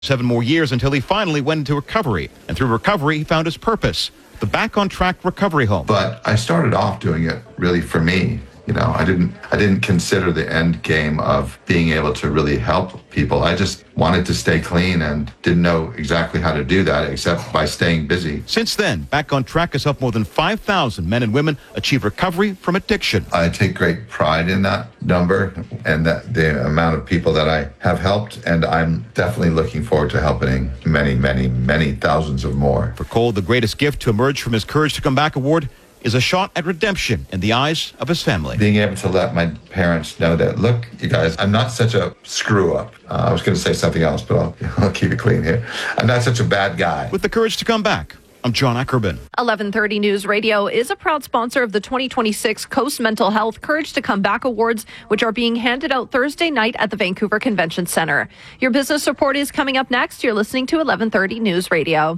7 more years until he finally went into recovery. And through recovery, he found his purpose, the Back on Track Recovery Home. But I started off doing it really for me. You know, I didn't consider the end game of being able to really help people. I just wanted to stay clean and didn't know exactly how to do that except by staying busy. Since then, Back on Track has helped more than 5,000 men and women achieve recovery from addiction. I take great pride in that number and that the amount of people that I have helped, and I'm definitely looking forward to helping many, many, many thousands of more. For Cole, the greatest gift to emerge from his Courage to Come Back award is a shot at redemption in the eyes of his family. Being able to let my parents know that, look, you guys, I'm not such a screw-up. I was going to say something else, but I'll keep it clean here. I'm not such a bad guy. With the Courage to Come Back, I'm John Ackerman. 1130 News Radio is a proud sponsor of the 2026 Coast Mental Health Courage to Come Back Awards, which are being handed out Thursday night at the Vancouver Convention Centre. Your business report is coming up next. You're listening to 1130 News Radio.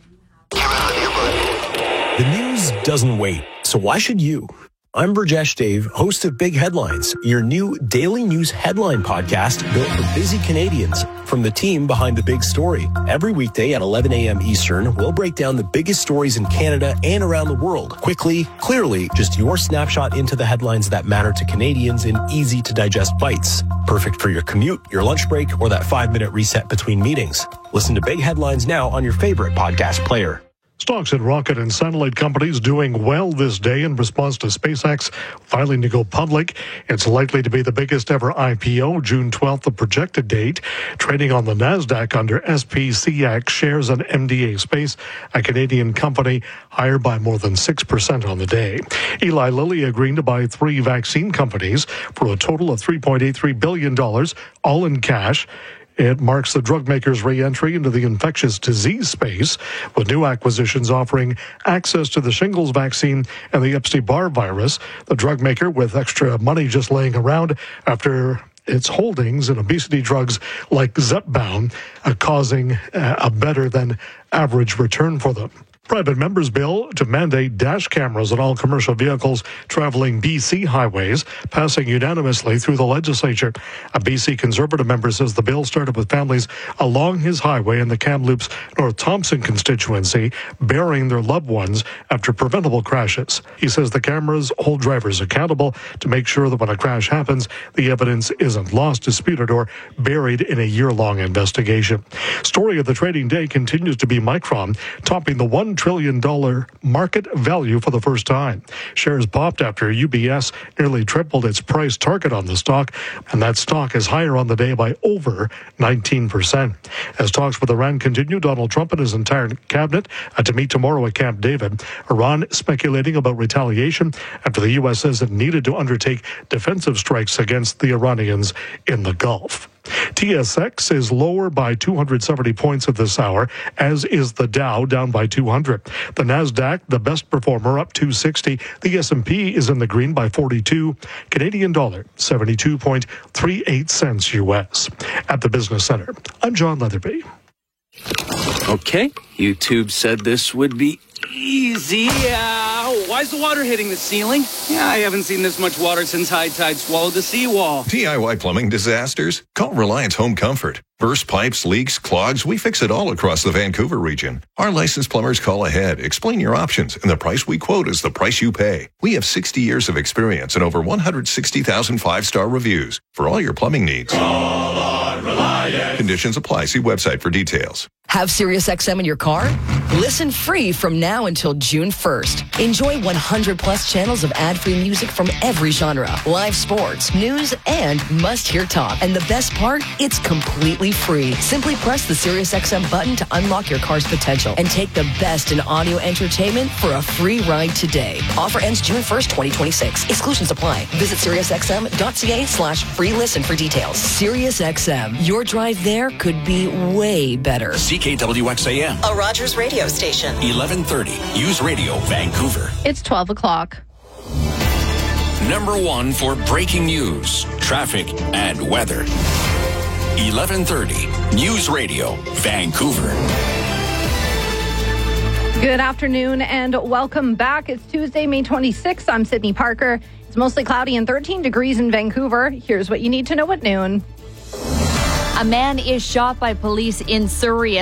The news doesn't wait, so why should you? I'm Burjesh Dave, host of Big Headlines, your new daily news headline podcast built for busy Canadians from the team behind the big story. Every weekday at 11 a.m. Eastern, we'll break down the biggest stories in Canada and around the world. Quickly, clearly, just your snapshot into the headlines that matter to Canadians in easy-to-digest bites. Perfect for your commute, your lunch break, or that 5-minute reset between meetings. Listen to Big Headlines now on your favorite podcast player. Stocks in rocket and satellite companies doing well this day in response to SpaceX filing to go public. It's likely to be the biggest ever IPO, June 12th, the projected date. Trading on the NASDAQ under SPCX, shares in MDA Space, a Canadian company, higher by more than 6% on the day. Eli Lilly agreeing to buy 3 vaccine companies for a total of $3.83 billion, all in cash. It marks the drug maker's re-entry into the infectious disease space, with new acquisitions offering access to the shingles vaccine and the Epstein-Barr virus. The drug maker, with extra money just laying around after its holdings in obesity drugs like Zepbound, causing a better than average return for them. Private members' bill to mandate dash cameras on all commercial vehicles traveling BC highways, passing unanimously through the legislature. A BC Conservative member says the bill started with families along his highway in the Kamloops North Thompson constituency burying their loved ones after preventable crashes. He says the cameras hold drivers accountable to make sure that when a crash happens, the evidence isn't lost, disputed, or buried in a year-long investigation. Story of the trading day continues to be Micron, topping the $1 trillion market value for the first time. Shares popped after UBS nearly tripled its price target on the stock, and that stock is higher on the day by over 19%. As talks with Iran continue, Donald Trump and his entire cabinet to meet tomorrow at Camp David. Iran speculating about retaliation after the U.S. says it needed to undertake defensive strikes against the Iranians in the Gulf. TSX is lower by 270 points at this hour, as is the Dow, down by 200. The NASDAQ, the best performer, up 260. The S&P is in the green by 42. Canadian dollar, 72.38 cents U.S. At the Business Center, I'm John Leatherby. Okay, YouTube said this would be easy. Why's the water hitting the ceiling? Yeah, I haven't seen this much water since high tide swallowed the seawall. DIY plumbing disasters? Call Reliance Home Comfort. Burst pipes, leaks, clogs, we fix it all across the Vancouver region. Our licensed plumbers call ahead, explain your options, and the price we quote is the price you pay. We have 60 years of experience and over 160,000 5-star reviews for all your plumbing needs. Call on Reliance. Conditions apply. See website for details. Have SiriusXM in your car? Listen free from now until June 1st. Enjoy 100 plus channels of ad-free music from every genre, live sports, news, and must-hear talk. And the best part, it's completely free. Simply press the SiriusXM button to unlock your car's potential and take the best in audio entertainment for a free ride today. Offer ends June 1st, 2026. Exclusions apply. Visit SiriusXM.ca/free listen for details. SiriusXM, your drive there could be way better. CKWXAM, a Rogers radio station. 1130 News Radio, Vancouver. It's 12 o'clock. Number 1 for breaking news, traffic, and weather. 1130 News Radio, Vancouver. Good afternoon and welcome back. It's Tuesday, May 26th. I'm Sydney Parker. It's mostly cloudy and 13 degrees in Vancouver. Here's what you need to know at noon. A man is shot by police in Surrey